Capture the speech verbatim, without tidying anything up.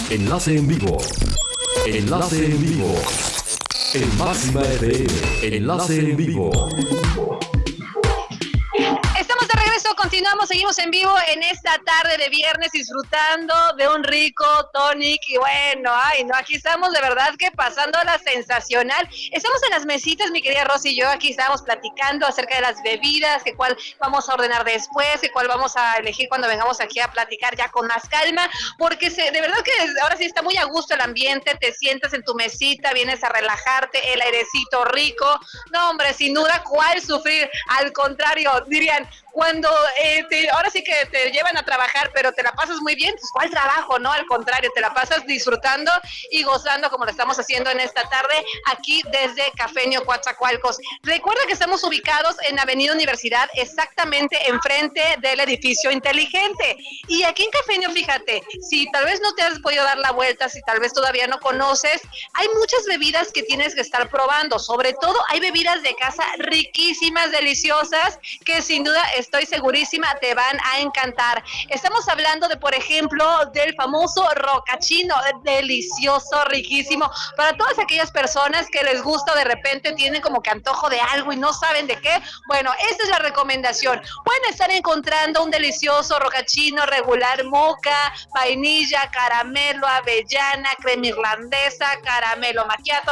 Enlace en vivo. Enlace en vivo. En Máxima F M. Enlace en vivo. Estamos de regreso, continuamos, seguimos en vivo en esta tarde de viernes disfrutando de un rico tonic y bueno, ay no, aquí estamos de verdad que pasándola sensacional. Estamos en las mesitas, mi querida Rosy y yo, aquí estamos platicando acerca de las bebidas, que cuál vamos a ordenar después, que cuál vamos a elegir cuando vengamos aquí a platicar ya con más calma, porque se, de verdad que ahora sí está muy a gusto el ambiente, te sientas en tu mesita, vienes a relajarte, el airecito rico, no hombre, sin duda, ¿cuál sufrir? Al contrario, dirían, cuando eh, te, ahora sí que te llevan a trabajar, pero te la pasas muy bien, pues ¿cuál trabajo, no? Al contrario, te la pasas disfrutando y gozando como lo estamos haciendo en esta tarde aquí desde Cafeño Coatzacoalcos. Recuerda que estamos ubicados en Avenida Universidad, exactamente enfrente del edificio inteligente. Y aquí en Cafeño, fíjate, si tal vez no te has podido dar la vuelta, si tal vez todavía no conoces, hay muchas bebidas que tienes que estar probando. Sobre todo hay bebidas de casa riquísimas, deliciosas, que sin duda estoy segurísima te van a encantar. Estamos hablando de, por ejemplo, del famoso rocachino, delicioso, riquísimo, para todas aquellas personas que les gusta o de repente tienen como que antojo de algo y no saben de qué. Bueno, esta es la recomendación. Pueden estar encontrando un delicioso rocachino regular, moca, vainilla, caramelo, avellana, crema irlandesa, caramelo macchiato.